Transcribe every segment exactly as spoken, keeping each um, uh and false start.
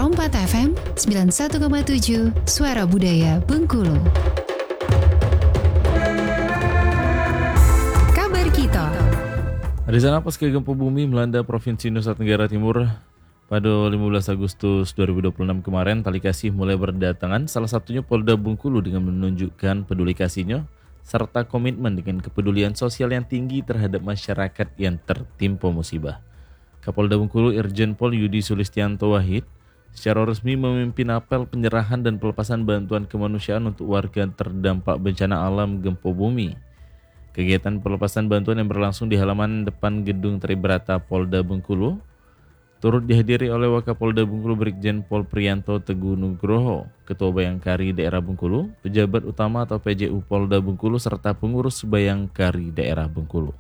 Perompak F M sembilan puluh satu koma tujuh Suara Budaya Bengkulu. Kabar kita. Di sana pasca gempa bumi melanda Provinsi Nusa Tenggara Timur pada lima belas Agustus dua ribu dua puluh enam kemarin, tali kasih mulai berdatangan, salah satunya Polda Bengkulu dengan menunjukkan peduli kasihnya serta komitmen dengan kepedulian sosial yang tinggi terhadap masyarakat yang tertimpa musibah. Kapolda Bengkulu Irjen Pol Yudi Sulistianto Wahid secara resmi memimpin apel penyerahan dan pelepasan bantuan kemanusiaan untuk warga terdampak bencana alam gempa bumi. Kegiatan pelepasan bantuan yang berlangsung di halaman depan gedung Tribrata Polda Bengkulu turut dihadiri oleh Wakapolda Bengkulu Brigjen Pol Priyanto Teguh Nugroho, Ketua Bayangkari Daerah Bengkulu, pejabat utama atau P J U Polda Bengkulu serta pengurus Bayangkari Daerah Bengkulu.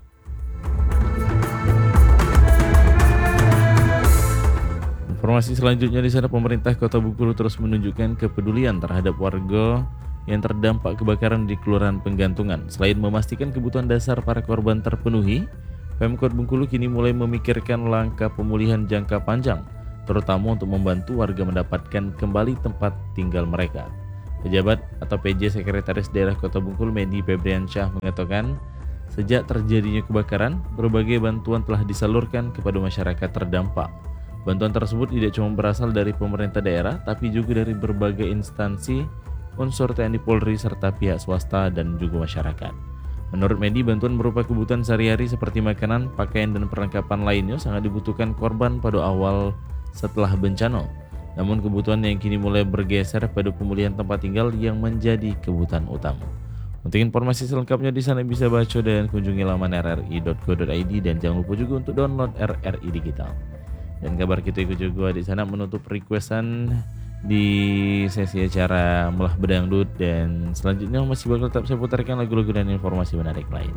Informasi selanjutnya, di sana pemerintah Kota Bengkulu terus menunjukkan kepedulian terhadap warga yang terdampak kebakaran di Kelurahan Penggantungan. Selain memastikan kebutuhan dasar para korban terpenuhi, Pemkot Bengkulu kini mulai memikirkan langkah pemulihan jangka panjang, terutama untuk membantu warga mendapatkan kembali tempat tinggal mereka. Pejabat atau P J Sekretaris Daerah Kota Bengkulu Medi Febriansyah mengatakan, sejak terjadinya kebakaran, berbagai bantuan telah disalurkan kepada masyarakat terdampak. Bantuan tersebut tidak cuma berasal dari pemerintah daerah, tapi juga dari berbagai instansi, unsur T N I Polri, serta pihak swasta dan juga masyarakat. Menurut Medi, bantuan berupa kebutuhan sehari-hari seperti makanan, pakaian, dan perlengkapan lainnya sangat dibutuhkan korban pada awal setelah bencana. Namun kebutuhan yang kini mulai bergeser pada pemulihan tempat tinggal yang menjadi kebutuhan utama. Untuk informasi selengkapnya di sana bisa baca dan kunjungi laman r r i dot co dot i d dan jangan lupa juga untuk download R R I Digital. Dan kabar kita ikut juga di sana menutup requestan di sesi acara Melah Bedangdut, dan selanjutnya masih bakal tetap saya putarkan lagu-lagu dan informasi menarik lain.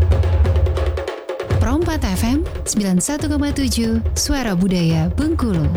Perompak F M sembilan puluh satu koma tujuh Suara Budaya Bengkulu.